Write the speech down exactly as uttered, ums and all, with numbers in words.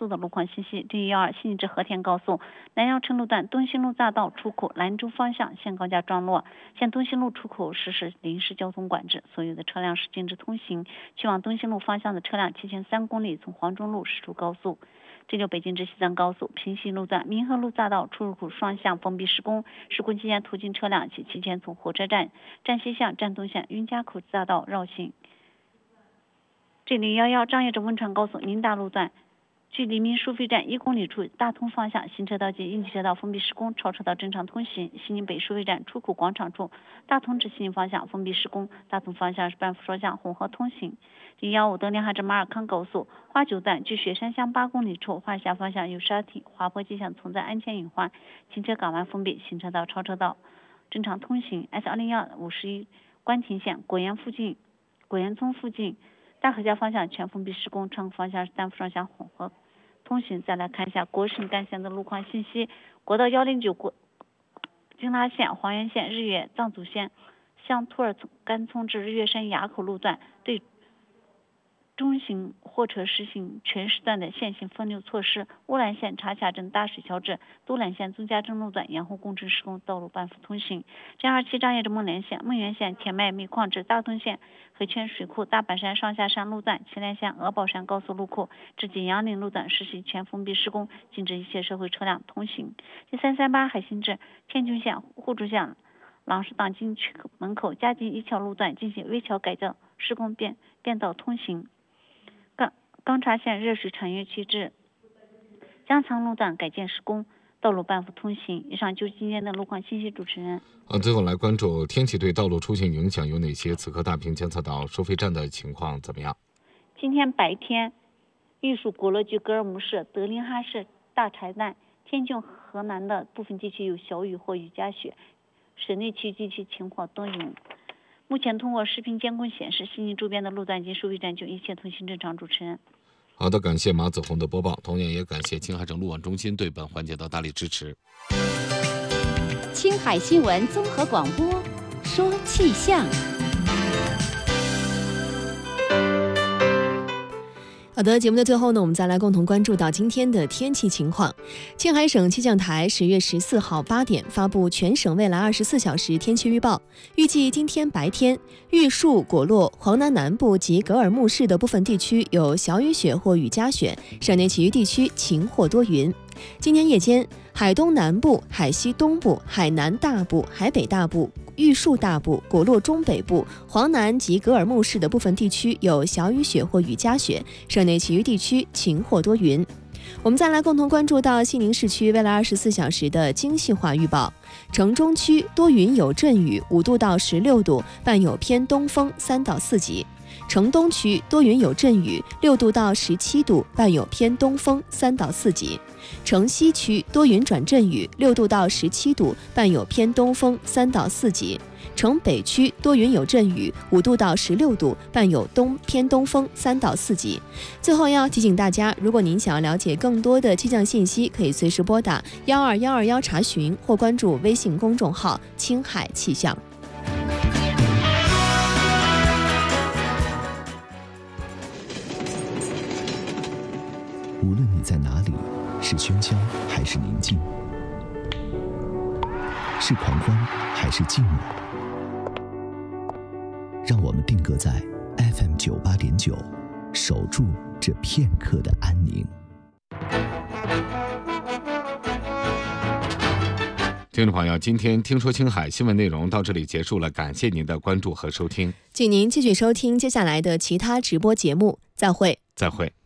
速的路况信息。D一幺二西宁至和田高速南阳城路段东兴路匝道出口兰州方向限高架桩落，现东兴路出口实施临时交通管制，所有的车辆是禁止通行。去往东兴路方向的车辆提前三公里从黄中路驶出高速。这就北京至西藏高速平西路段民和路匝道出入口双向封闭施工，施工期间途经车辆其提前从火车站站西向站东向云家口匝道绕行。这里幺幺张掖至汶川高速宁大路段距黎明收费站一公里处大通方向行车道及应急车道封闭施工，超车道正常通行。西宁北收费站出口广场处大通至西宁方向封闭施工，大通方向是半幅双向混合通行。零幺五德林哈至马尔康高速花九段距雪山乡八公里处花峡方向有沙体滑坡迹象，存在安全隐患，行车港湾封闭，行车道超车道正常通行。 S 二零幺五十一关亭县果园附近果园村附近大河家方向全封闭施工，川口方向是单幅双向混合通行。再来看一下国省干线的路况信息。国道一零九国京拉线黄原县日月藏族县向托尔干村至日月山垭口路段对中型货车实行全时段的限行分流措施。乌兰县茶卡镇大水桥至都兰县宗家镇路段沿湖工程施工，道路半幅通行。J二七张掖至孟连县孟源县铁麦煤矿至大通县河泉水库大板山上下山路段祁连县鹅宝山高速路口至锦阳岭路段实行全封闭施工，禁止一切社会车辆通行。第三三八海新至天津县互助县郎石党进区门口嘉进一桥路段进行微桥改造施工，变变道通行。钢钢察县热水产业区至江仓路段改建施工，道路半幅通行。以上就是今天的路况信息，主持人。 啊，最后来关注天气对道路出行影响有哪些？此刻大坪监测到收费站的情况怎么样？ 今天白天，玉树果乐居格尔木市、德林哈市、大柴旦、天津河南的部分地区有小雨或雨夹雪，省内区地区晴或多云。目前通过视频监控显示，西宁周边的路段及收费站就一切通行正常。主持人。 好的，感谢马子红的播报，同样也感谢青海省路网中心对本环节的大力支持。 青海新闻综合广播，说气象。 好的，节目的最后呢，我们再来共同关注到今天的天气情况。青海省气象台十月十四号八点发布全省未来二十四小时天气预报，预计今天白天，玉树、果洛、黄南南部及格尔木市的部分地区有小雨雪或雨夹雪，省内其余地区晴或多云。今天夜间，海东南部、海西东部、海南大部、海北大部、玉树大部、果洛中北部、黄南及格尔木市的部分地区有小雨雪或雨夹雪，省内其余地区晴或多云。我们再来共同关注到西宁市区未来二十四小时的精细化预报。城中区多云有阵雨，五度到十六度，伴有偏东风三到四级。城东区多云有阵雨，六度到十七度，伴有偏东风三到四级。城西区多云转阵雨，六度到十七度，伴有偏东风三到四级。城北区多云有阵雨，五度到十六度，伴有东偏东风三到四级。最后要提醒大家，如果您想要了解更多的气象信息，可以随时拨打幺二幺二幺查询，或关注微信公众号青海气象。 无论你在哪里，是喧嚣还是宁静，是狂欢还是寂寞，让我们定格在 F M 九八点九，守住这片刻的安宁。 听众朋友，今天听说青海新闻内容到这里结束了，感谢您的关注和收听， 请您继续收听接下来的其他直播节目，再会。 再会。